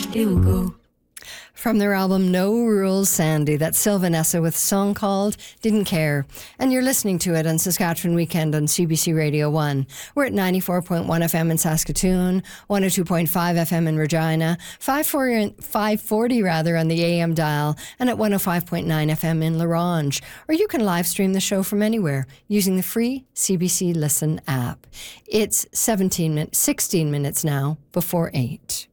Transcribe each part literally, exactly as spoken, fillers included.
it will go. From their album No Rules, Sandy, that's Sylvanessa with a song called Didn't Care. And you're listening to it on Saskatchewan Weekend on C B C Radio one. We're at ninety-four point one F M in Saskatoon, one oh two point five F M in Regina, five forty rather on the A M dial, and at one oh five point nine F M in La Ronge. Or you can live stream the show from anywhere using the free C B C Listen app. It's seventeen minutes, sixteen minutes now before eight.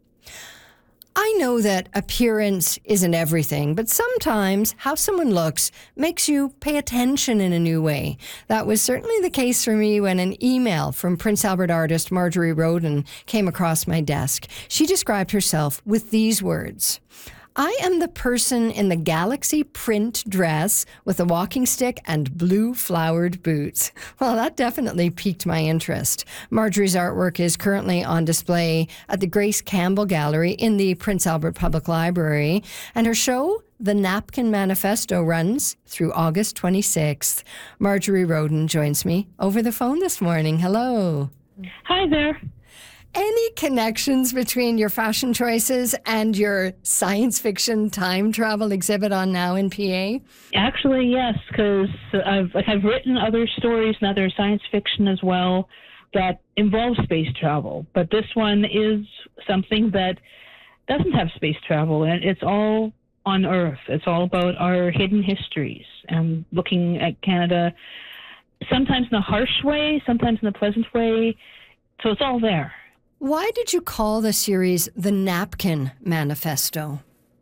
I know that appearance isn't everything, but sometimes how someone looks makes you pay attention in a new way. That was certainly the case for me when an email from Prince Albert artist Marjorie Roden came across my desk. She described herself with these words: I am the person in the galaxy print dress with a walking stick and blue flowered boots. Well, that definitely piqued my interest. Marjorie's artwork is currently on display at the Grace Campbell Gallery in the Prince Albert Public Library, and her show, The Napkin Manifesto, runs through August twenty-sixth. Marjorie Roden joins me over the phone this morning. Hello. Hi there. Any connections between your fashion choices and your science fiction time travel exhibit on Now in P A? Actually, yes, because I've like I've written other stories and other science fiction as well that involve space travel, but this one is something that doesn't have space travel, and it's all on Earth. It's all about our hidden histories and looking at Canada, sometimes in a harsh way, sometimes in a pleasant way. So it's all there. Why did you call the series The Napkin Manifesto?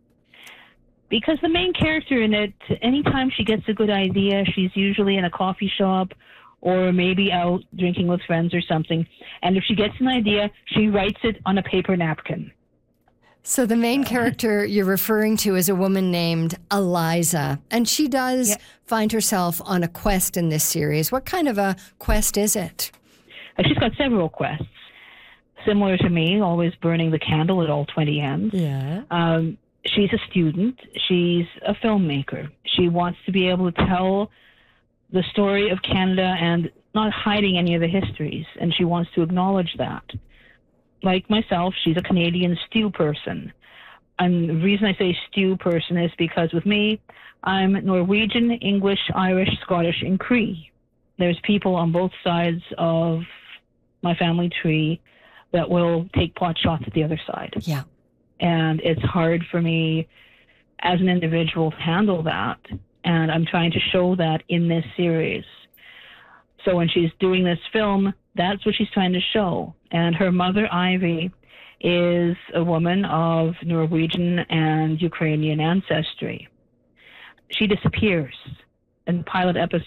Because the main character in it, anytime she gets a good idea, she's usually in a coffee shop or maybe out drinking with friends or something. And if she gets an idea, she writes it on a paper napkin. So the main character you're referring to is a woman named Eliza, and she does yeah. find herself on a quest in this series. What kind of a quest is it? Uh, she's got several quests. Similar to me, always burning the candle at all twenty ends. Yeah. Um, she's a student. She's a filmmaker. She wants to be able to tell the story of Canada and not hiding any of the histories, and she wants to acknowledge that. Like myself, she's a Canadian stew person. And the reason I say stew person is because with me, I'm Norwegian, English, Irish, Scottish, and Cree. There's people on both sides of my family tree that will take pot shots at the other side. Yeah. And it's hard for me as an individual to handle that. And I'm trying to show that in this series. So when she's doing this film, that's what she's trying to show. And her mother, Ivy, is a woman of Norwegian and Ukrainian ancestry. She disappears. In the pilot episode,